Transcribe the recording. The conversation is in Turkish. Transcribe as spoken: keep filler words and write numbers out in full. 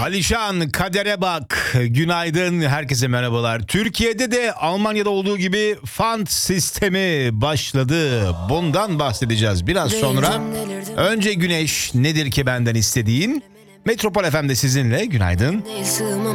Alişan, kadere bak. Günaydın, herkese merhabalar. Türkiye'de de Almanya'da olduğu gibi font sistemi başladı. Bundan bahsedeceğiz biraz sonra. Önce Güneş, nedir ki benden istediğin? Metropol F M'de sizinle, günaydın.